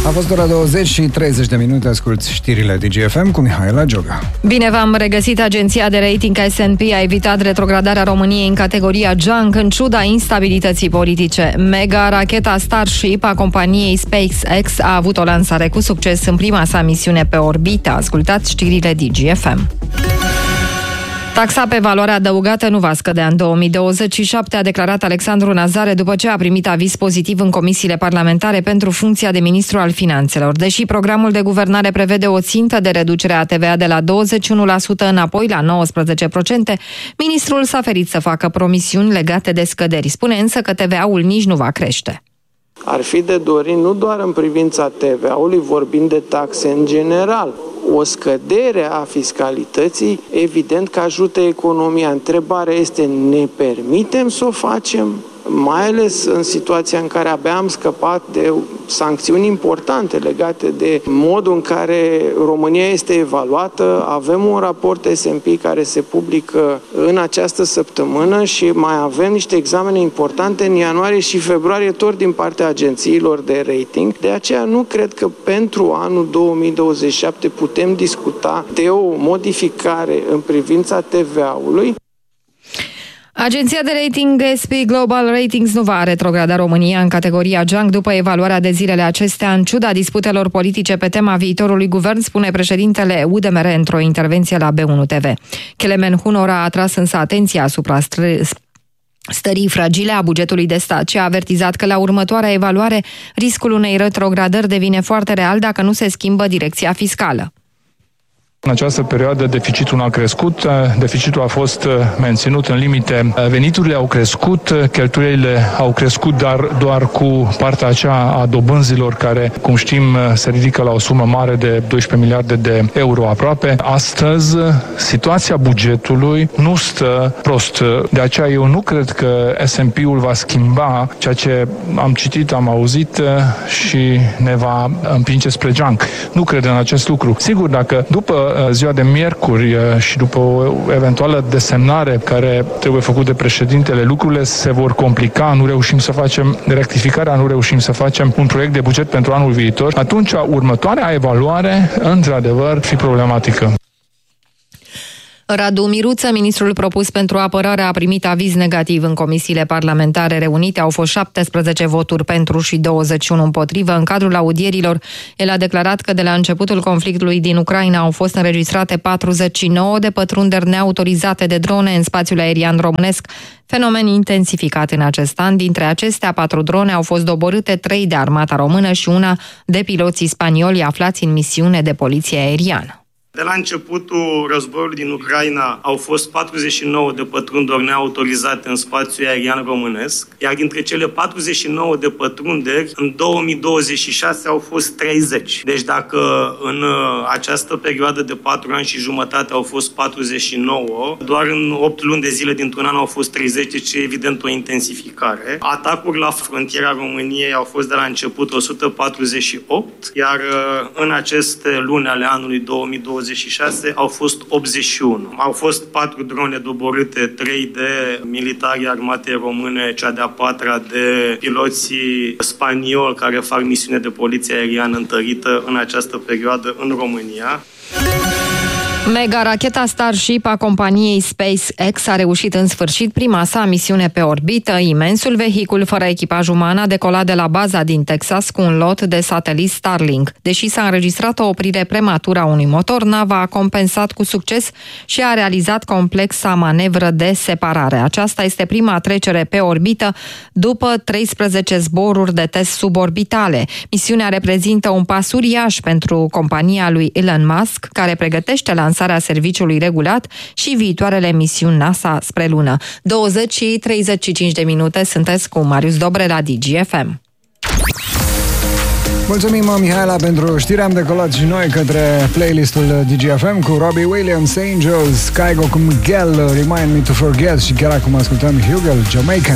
A fost ora 20 și 30 de minute, asculți știrile DGFM cu Mihaela Gioga. Bine v-am regăsit. Agenția de rating S&P a evitat retrogradarea României în categoria junk în ciuda instabilității politice. Mega racheta Starship a companiei SpaceX a avut o lansare cu succes în prima sa misiune pe orbită. Ascultați știrile DGFM. Taxa pe valoare adăugată nu va scădea în 2027, a declarat Alexandru Nazare după ce a primit aviz pozitiv în comisiile parlamentare pentru funcția de ministru al finanțelor. Deși programul de guvernare prevede o țintă de reducere a TVA de la 21% înapoi la 19%, ministrul s-a ferit să facă promisiuni legate de scăderi. Spune însă că TVA-ul nici nu va crește. Ar fi de dorit nu doar în privința TVA-ului, vorbind de taxe în general. O scădere a fiscalității, evident că ajută economia. Întrebarea este, ne permitem să o facem? Mai ales în situația în care abia am scăpat de sancțiuni importante legate de modul în care România este evaluată. Avem un raport S&P care se publică în această săptămână și mai avem niște examene importante în ianuarie și februarie, tot din partea agențiilor de rating. De aceea nu cred că pentru anul 2027 putem discuta de o modificare în privința TVA-ului. Agenția de rating S&P Global Ratings nu va retrograda România în categoria junk după evaluarea de zilele acestea, în ciuda disputelor politice pe tema viitorului guvern, spune președintele UDMR într-o intervenție la B1 TV. Kelemen Hunor a atras însă atenția asupra stării fragile a bugetului de stat și a avertizat că la următoarea evaluare riscul unei retrogradări devine foarte real dacă nu se schimbă direcția fiscală. În această perioadă deficitul a crescut, deficitul a fost menținut în limite, veniturile au crescut, cheltuielile au crescut, dar doar cu partea aceea a dobânzilor care, cum știm, se ridică la o sumă mare de 12 miliarde de euro aproape. Astăzi, situația bugetului nu stă prost. De aceea eu nu cred că S&P-ul va schimba ceea ce am citit, am auzit și ne va împinge spre junk. Nu cred în acest lucru. Sigur, dacă după ziua de miercuri și după o eventuală desemnare care trebuie făcut de președintele, lucrurile se vor complica, nu reușim să facem rectificarea, nu reușim să facem un proiect de buget pentru anul viitor, atunci următoarea evaluare, într-adevăr, fi problematică. Radu Miruță, ministrul propus pentru apărare, a primit aviz negativ în comisiile parlamentare reunite. Au fost 17 voturi pentru și 21 împotrivă. În cadrul audierilor, el a declarat că de la începutul conflictului din Ucraina au fost înregistrate 49 de pătrunderi neautorizate de drone în spațiul aerian românesc, fenomen intensificat în acest an. Dintre acestea, 4 drone au fost doborâte, 3 de armata română și una de piloții spanioli aflați în misiune de poliție aeriană. De la începutul războiului din Ucraina au fost 49 de pătrunderi neautorizate în spațiul aerian românesc, iar dintre cele 49 de pătrunderi, în 2026 au fost 30. Deci dacă în această perioadă de 4 ani și jumătate au fost 49, doar în 8 luni de zile dintr-un an au fost 30, deci e evident o intensificare. Atacuri la frontiera României au fost de la început 148, iar în aceste luni ale anului 2026 au fost 81. Au fost 4 drone doborâte, 3 de militari armatei române, cea de-a 4-a de piloții spanioli care fac misiune de poliție aeriană întărită în această perioadă în România. Mega racheta Starship a companiei SpaceX a reușit în sfârșit prima sa misiune pe orbită. Imensul vehicul fără echipaj uman a decolat de la baza din Texas cu un lot de satelit Starlink. Deși s-a înregistrat o oprire prematură a unui motor, nava a compensat cu succes și a realizat complexa manevră de separare. Aceasta este prima trecere pe orbită după 13 zboruri de test suborbitale. Misiunea reprezintă un pas uriaș pentru compania lui Elon Musk, care pregătește lansarea serviciului regulat și viitoarele misiuni NASA spre lună. 20 și 35 de minute, sunteți cu Marius Dobre la DGFM. Mulțumim, Mihaela, pentru știri. Am decolat și noi către playlistul DGFM cu Robbie Williams, Angels, Kygo cu Miguel, Remind Me to Forget și chiar acum ascultăm Hugel, Jamaican.